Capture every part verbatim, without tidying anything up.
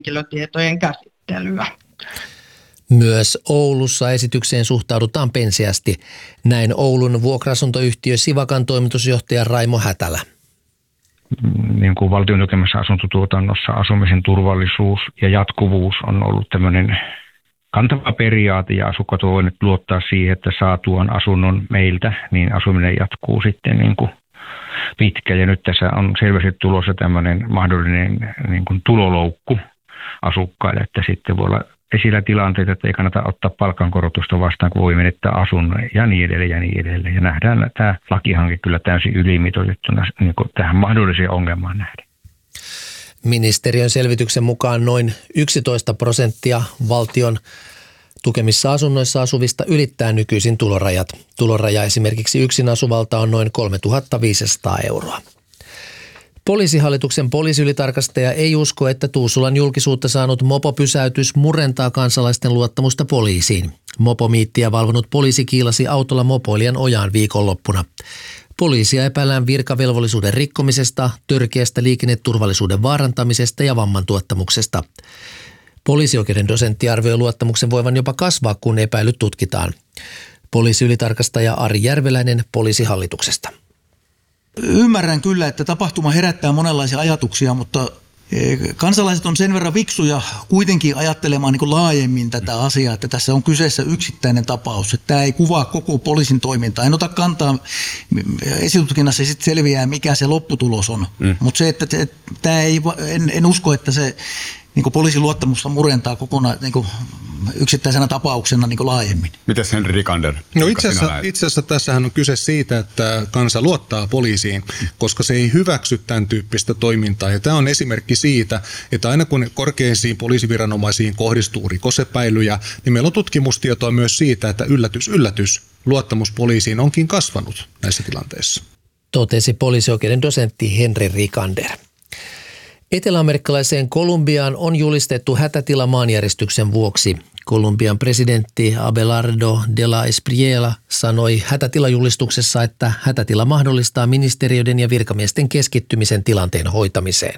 henkilötietojen käsittelyä. Myös Oulussa esitykseen suhtaudutaan penseästi. Näin Oulun vuokra-asuntoyhtiö Sivakan toimitusjohtaja Raimo Hätälä. Niin kuin valtion tukemassa asuntotuotannossa asumisen turvallisuus ja jatkuvuus on ollut tämmöinen kantava periaate ja asukkaat voivat luottaa siihen, että saatuaan asunnon meiltä, niin asuminen jatkuu sitten niin kuin pitkä. Ja nyt tässä on selvästi tulossa tämmöinen mahdollinen niin kuin tuloloukku asukkaille, että sitten voi olla esillä tilanteita, että ei kannata ottaa palkankorotusta vastaan, kun voi menettää asunnon ja niin edelleen ja niin edelleen. Ja nähdään tämä lakihanke kyllä täysin ylimitoitettuna niin kuin tähän mahdolliseen ongelmaan nähden. Ministeriön selvityksen mukaan noin yksitoista prosenttia valtion tukemissa asunnoissa asuvista ylittää nykyisin tulorajat. Tuloraja esimerkiksi yksin asuvalta on noin kolmetuhattaviisisataa euroa. Poliisihallituksen poliisiylitarkastaja ei usko, että Tuusulan julkisuutta saanut mopopysäytys murentaa kansalaisten luottamusta poliisiin. Mopomiittiä valvonut poliisi kiilasi autolla mopoilijan ojaan viikonloppuna. Poliisia epäillään virkavelvollisuuden rikkomisesta, törkeästä liikenneturvallisuuden vaarantamisesta ja vammantuottamuksesta. Poliisioikeuden dosentti arvioi luottamuksen voivan jopa kasvaa, kun epäilyt tutkitaan. Poliisiylitarkastaja Ari Järveläinen Poliisihallituksesta. Ymmärrän kyllä, että tapahtuma herättää monenlaisia ajatuksia, mutta kansalaiset on sen verran viksuja kuitenkin ajattelemaan niin kuin laajemmin tätä asiaa, että tässä on kyseessä yksittäinen tapaus. Että tämä ei kuvaa koko poliisin toimintaa. En ota kantaa, esitutkinnassa sitten selviää, mikä se lopputulos on. Mm. Mutta se, että tämä ei, en, en usko, että se niin kuin poliisin luottamusta murentaa kokonaan niin kuin yksittäisenä tapauksena niin kuin laajemmin. Mitäs Henri Rikander? No itse asiassa, itse asiassa tässähän on kyse siitä, että kansa luottaa poliisiin, koska se ei hyväksy tämän tyyppistä toimintaa. Ja tämä on esimerkki siitä, että aina kun korkeisiin poliisiviranomaisiin kohdistuu rikosepäilyjä, niin meillä on tutkimustietoa myös siitä, että yllätys, yllätys, luottamus poliisiin onkin kasvanut näissä tilanteissa. Totesi poliisioikeuden dosentti Henri Rikander. Eteläamerikkalaiseen Kolumbiaan on julistettu hätätila maanjäristyksen vuoksi. Kolumbian presidentti Abelardo de la Espriella sanoi hätätilajulistuksessa, että hätätila mahdollistaa ministeriöiden ja virkamiesten keskittymisen tilanteen hoitamiseen.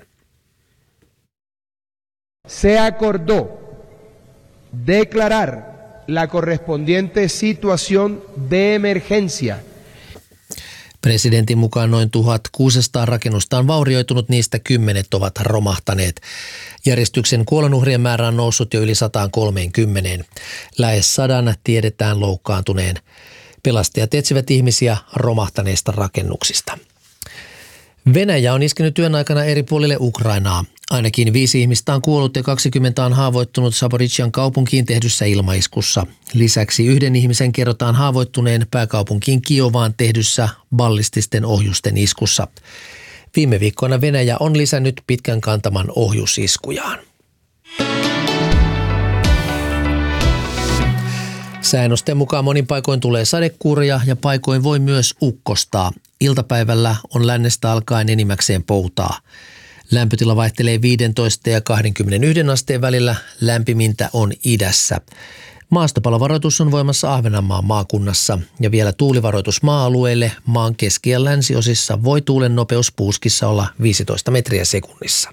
Se acordó declarar la correspondiente situación de emergencia. Presidentin mukaan noin tuhatkuusisataa rakennusta on vaurioitunut, niistä kymmenet ovat romahtaneet. Järjestyksen kuolonuhrien määrä on noussut jo yli sata kolmekymmentä. Lähes sadan tiedetään loukkaantuneen. Pelastajat etsivät ihmisiä romahtaneista rakennuksista. Venäjä on iskenyt työn aikana eri puolille Ukrainaa. Ainakin viisi ihmistä on kuollut ja kaksikymmentä on haavoittunut Zaporizhian kaupunkiin tehdyssä ilmaiskussa. Lisäksi yhden ihmisen kerrotaan haavoittuneen pääkaupunkiin Kiovaan tehdyssä ballististen ohjusten iskussa. Viime viikkoina Venäjä on lisännyt pitkän kantaman ohjusiskujaan. Säännösten mukaan monin paikoin tulee sadekuuria ja paikoin voi myös ukkostaa. Iltapäivällä on lännestä alkaen enimmäkseen poutaa. Lämpötila vaihtelee viisitoista ja kaksikymmentäyksi asteen välillä, lämpimintä on idässä. Maastopalovaroitus on voimassa Ahvenanmaan maakunnassa ja vielä tuulivaroitus maa-alueille. Maan keski- ja länsiosissa voi tuulen nopeus puuskissa olla viisitoista metriä sekunnissa.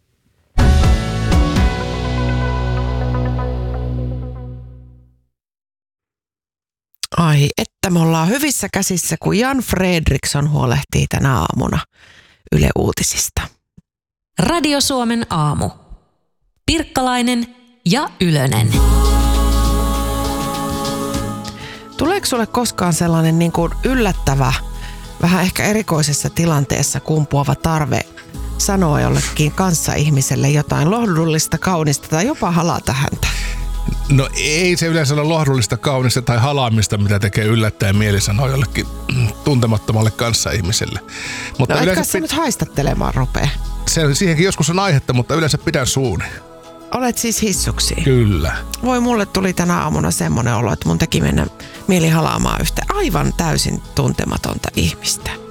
Ai, että me ollaan hyvissä käsissä, kun Jan Fredriksson huolehtii tänä aamuna Yle Uutisista. Radio Suomen aamu. Pirkkalainen ja Ylönen. Tuleeko sulle koskaan sellainen niin kuin yllättävä, vähän ehkä erikoisessa tilanteessa kumpuava tarve sanoa jollekin kanssaihmiselle jotain lohdullista, kaunista tai jopa halata häntä? No ei se yleensä ole lohdullista, kaunista tai halaamista, mitä tekee yllättäen mieli sanoa jollekin tuntemattomalle kanssaihmiselle. Mutta no etkä yleensä sä nyt haistattelemaan rupea. Se, siihenkin joskus on aihetta, mutta yleensä pidän suuni. Olet siis hissuksi? Kyllä. Voi, mulle tuli tänä aamuna semmoinen olo, että mun teki mennä mieli halaamaan yhtä aivan täysin tuntematonta ihmistä.